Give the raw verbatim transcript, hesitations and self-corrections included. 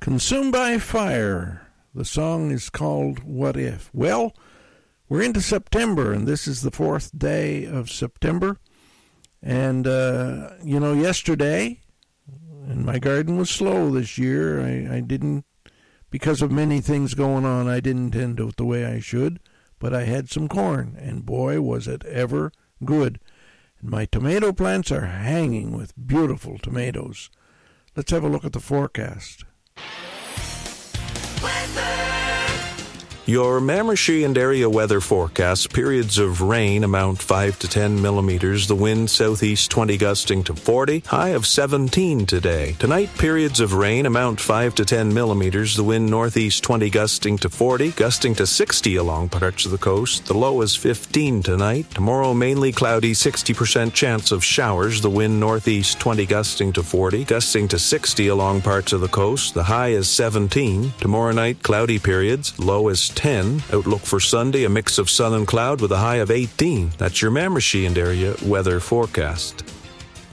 Consumed by Fire. The song is called What If. Well, we're into September, and this is the fourth day of September. And, uh, you know, yesterday, and my garden was slow this year. I, I didn't, because of many things going on, I didn't tend to it the way I should. But I had some corn, and boy, was it ever good. And my tomato plants are hanging with beautiful tomatoes. Let's have a look at the forecast. Your Mamirshee and area weather forecast: periods of rain amount five to ten millimeters. The wind southeast twenty gusting to forty. High of seventeen today. Tonight, periods of rain amount five to ten millimeters. The wind northeast twenty gusting to forty, gusting to sixty along parts of the coast. The low is fifteen tonight. Tomorrow, mainly cloudy, sixty percent chance of showers. The wind northeast twenty gusting to forty, gusting to sixty along parts of the coast. The high is seventeen. Tomorrow night, cloudy periods. Low is ten. Outlook for Sunday, a mix of sun and cloud with a high of eighteen. That's your Mamirshee and area weather forecast.